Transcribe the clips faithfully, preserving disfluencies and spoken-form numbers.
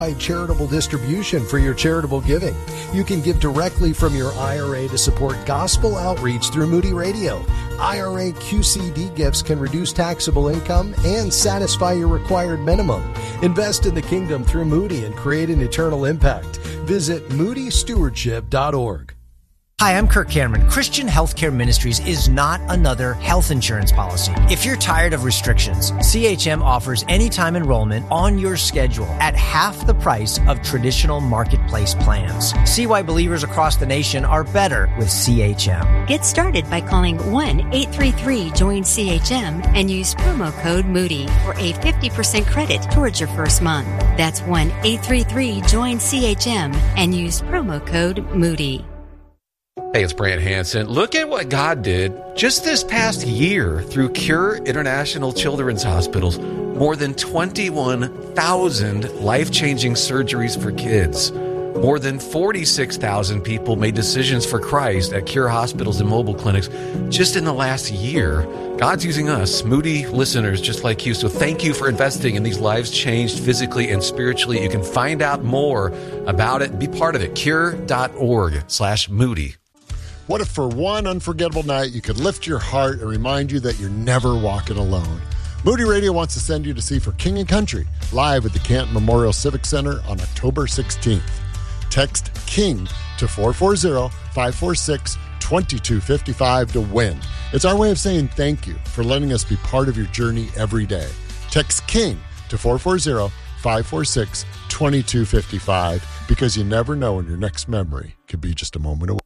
Charitable distribution for your charitable giving. You can give directly from your I R A to support gospel outreach through Moody Radio. I R A Q C D gifts can reduce taxable income and satisfy your required minimum. Invest in the kingdom through Moody and create an eternal impact. Visit moody stewardship dot org. Hi, I'm Kirk Cameron. Christian Healthcare Ministries is not another health insurance policy. If you're tired of restrictions, C H M offers anytime enrollment on your schedule at half the price of traditional marketplace plans. See why believers across the nation are better with C H M. Get started by calling one eight three three join C H M and use promo code Moody for a fifty percent credit towards your first month. That's one eight three three join C H M and use promo code Moody. Hey, it's Brant Hansen. Look at what God did just this past year through Cure International Children's Hospitals. More than twenty-one thousand life-changing surgeries for kids. More than forty-six thousand people made decisions for Christ at Cure hospitals and mobile clinics just in the last year. God's using us, Moody listeners just like you. So thank you for investing in these lives changed physically and spiritually. You can find out more about it and be part of it. Cure.org slash Moody. What if for one unforgettable night you could lift your heart and remind you that you're never walking alone? Moody Radio wants to send you to see For King and Country live at the Canton Memorial Civic Center on October sixteenth. Text KING to four four zero, five four six, two two five five to win. It's our way of saying thank you for letting us be part of your journey every day. Text KING to four four zero, five four six, two two five five because you never know when your next memory could be just a moment away.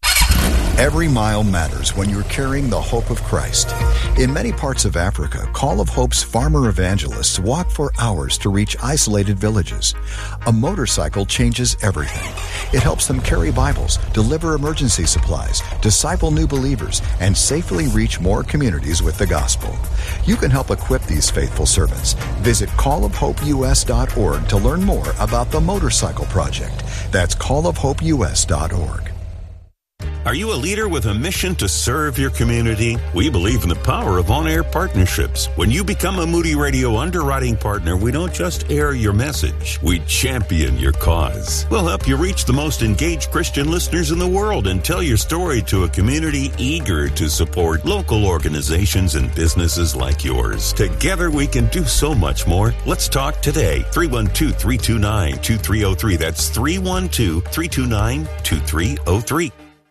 Every mile matters when you're carrying the hope of Christ. In many parts of Africa, Call of Hope's farmer evangelists walk for hours to reach isolated villages. A motorcycle changes everything. It helps them carry Bibles, deliver emergency supplies, disciple new believers, and safely reach more communities with the gospel. You can help equip these faithful servants. Visit call of hope U S dot org to learn more about the Motorcycle Project. That's call of hope U S dot org. Are you a leader with a mission to serve your community? We believe in the power of on-air partnerships. When you become a Moody Radio underwriting partner, we don't just air your message, we champion your cause. We'll help you reach the most engaged Christian listeners in the world and tell your story to a community eager to support local organizations and businesses like yours. Together we can do so much more. Let's talk today. three one two, three two nine, two three zero three. That's three one two, three two nine, two three zero three.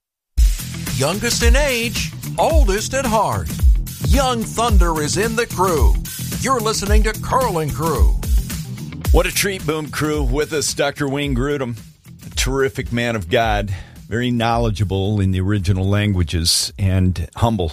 Youngest in age, oldest at heart. Young Thunder is in the crew. You're listening to Curling Crew. What a treat, Boom Crew. With us, Doctor Wayne Grudem, a terrific man of God, very knowledgeable in the original languages and humble.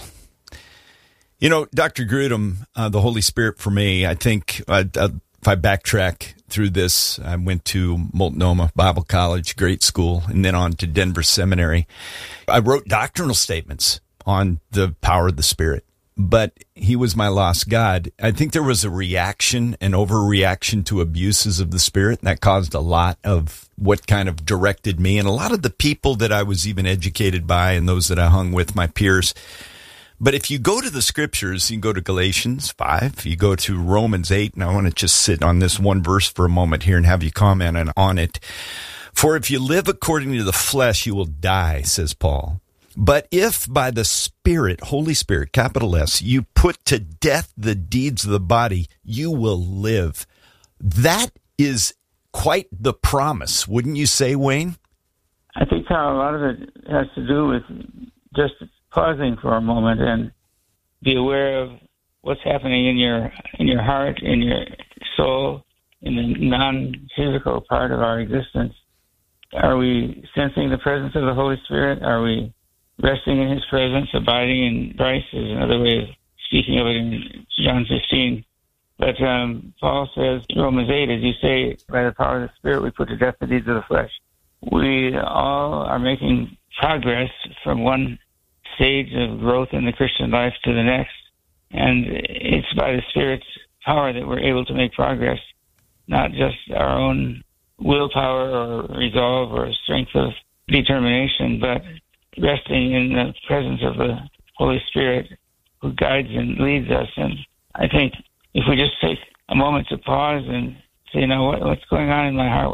You know, Doctor Grudem, uh, the Holy Spirit for me, I think uh, uh, if I backtrack through this, I went to Multnomah Bible College, great school, and then on to Denver Seminary. I wrote doctrinal statements on the power of the Spirit, but he was my lost God. I think there was a reaction, an overreaction to abuses of the Spirit, and that caused a lot of what kind of directed me. And a lot of the people that I was even educated by and those that I hung with, my peers. But if you go to the scriptures, you can go to Galatians five, you go to Romans eight, and I want to just sit on this one verse for a moment here and have you comment on it. For if you live according to the flesh, you will die, says Paul. But if by the Spirit, Holy Spirit, capital S, you put to death the deeds of the body, you will live. That is quite the promise, wouldn't you say, Wayne? I think, Carl, a lot of it has to do with just pausing for a moment and be aware of what's happening in your in your heart, in your soul, in the non-physical part of our existence. Are we sensing the presence of the Holy Spirit? Are we resting in His presence, abiding in Christ is another way of speaking of it in John fifteen. But um, Paul says in Romans eight, as you say, by the power of the Spirit, we put to death the deeds of the flesh. We all are making progress from one stage of growth in the Christian life to the next. And it's by the Spirit's power that we're able to make progress, not just our own willpower or resolve or strength of determination, but resting in the presence of the Holy Spirit who guides and leads us. And I think if we just take a moment to pause and you know, what, what's going on in my heart?